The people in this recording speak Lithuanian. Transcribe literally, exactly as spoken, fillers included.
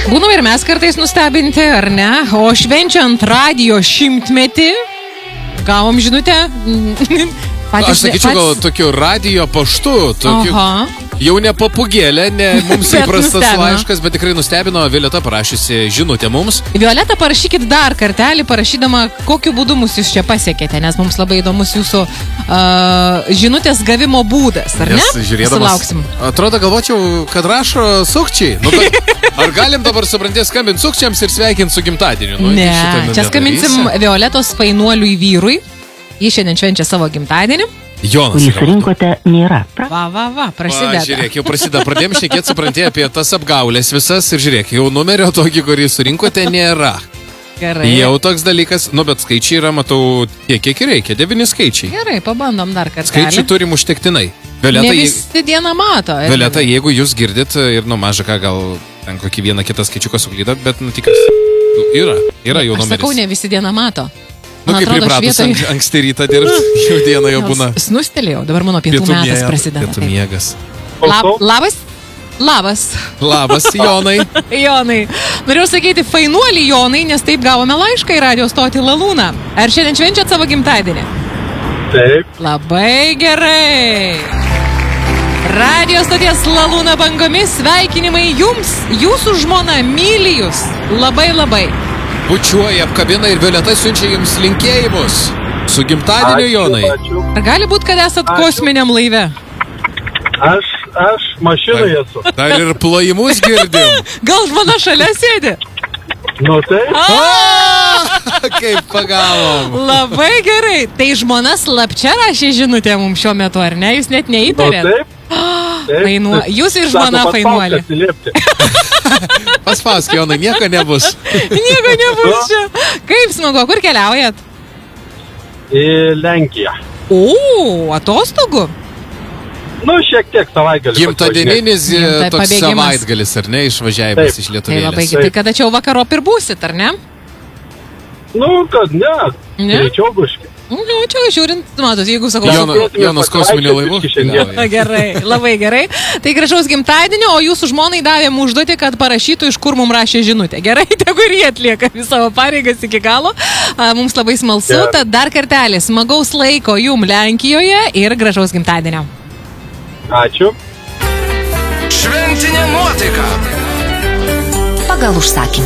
Būnam ir mes kartais nustebinti, ar ne? O švenčiant radijo šimtmetį, gavom žinutę. Patys, Aš sakyčiau, pats... gal tokiu radijo paštu, tokiu, jau ne papugėlė, ne mums įprastas laiškas, bet tikrai nustebino. Violeta parašysi žinutę mums. Violeta, parašykit dar kartelį, parašydama, kokiu būdu mus jūs čia pasiekėte, nes mums labai įdomus jūsų uh, žinutės gavimo būdas, ar ne? Sulauksim. Atrodo, galvočiau, kad rašo sukčiai. Nu, ar galim dabar suprantės skambinti sukčiams ir sveikinti su gimtadieniu? Nu, ne, čia skambinsim Violetos fainuoliui vyrui. Jis šiandien švenčia savo gimtadienį. Jonas. Jūs rinkote nėra. Va, va, va, prasideda. Va, žiūrėk, jau prasideda. Pradėjom šnekėti, supranti, apie tas apgaulės visas ir žiūrėk, jau numerio tokį, kurį surinkote, nėra. Gerai. Jau toks dalykas, nu, bet skaičiai yra, matau, tiek, kiek reikia, devyni skaičiai. Gerai, pabandom dar kartą. Skaičių turim užtektinai. Violeta, ne visi dieną mato. Violeta, jeigu jūs girdit ir, nu, maža ką, gal ten kokį vieną kitą skaičiuką suklydat, bet, nu, tikras, yra, yra jau numeris. Aš sakau, ne visi dieną mato. Nu, kaip pripratus vietoj... anksti rytą dirbti, jau dieną jau būna. Snustelėjau, dabar mano pietų, pietų metas mėga, prasideda. Pietų miegas. Lab, labas? Labas. Labas, Jonai. Jonai. Norėjau sakyti, fainuolį Jonai, nes taip gavome laišką į radio stotį Lalūną. Ar šiandien švenčiat savo gimtadienį? Taip. Labai gerai. Radio stoties Lalūna bangomis sveikinimai jums. Jūsų žmona myli jūs. Labai labai. Bučiuoja, apkabina ir Violeta siunčia jums linkėjimus. Su gimtadieniu, Jonai. Ačiū. Ar gali būti, kad esat ačiū. Kosminiam laive? Aš, aš mašinoje esu. Dar ir plojimus girdim. Gal žmona šalia sėdi? Nu taip. O, kaip pagavom. Labai gerai. Tai žmona slapčia rašė žinutę mums šiuo metu, ar ne? Jūs net neįtarėt? Nu taip. Taip. Fainuo... Jūs ir žmona fainuolė. Paspausk, Jonai, nieko nebus. Nieko nebus čia. Kaip smagu, kur keliaujat? Į Lenkiją. O, atostogų? Nu, šiek tiek savaitgalis. Gimtadieninis toks savaitgalis, ar ne, išvažiavimas iš Lietuvėlės. Tai labai gerai, kada čia jau vakarop ir būsit, ar ne? Nu, kad ne, ne? Greičiau buški. Nu, čia žiūrint, matos, jeigu sakau... Jono, Jonas kosminio laivu. Gerai, labai gerai. Tai gražaus gimtadienio, o jūsų žmonai davėm užduoti, kad parašytų, iš kur mums rašė žinutę. Gerai, tegu ir jie atlieka savo pareigas iki galo. Mums labai smalsu, tad dar kartelį smagaus laiko jum Lenkijoje ir gražaus gimtadienio. Ačiū. Šventinė nuotaika. Pagal užsakymą.